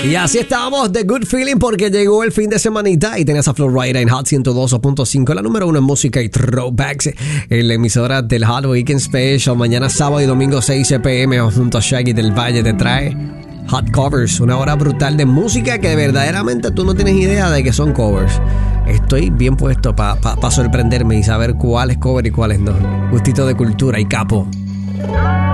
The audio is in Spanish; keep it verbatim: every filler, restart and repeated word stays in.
Y así estábamos de Good Feeling porque llegó el fin de semanita y tenías a Flo Rida en Hot ciento dos punto cinco, la número uno en música y throwbacks en la emisora del Hot Weekend Special. Mañana sábado y domingo seis p m junto a Shaggy del Valle te trae Hot Covers, una hora brutal de música que verdaderamente tú no tienes idea de que son covers. Estoy bien puesto para pa, pa sorprenderme y saber cuáles cover y cuáles no. Gustito de cultura y capo.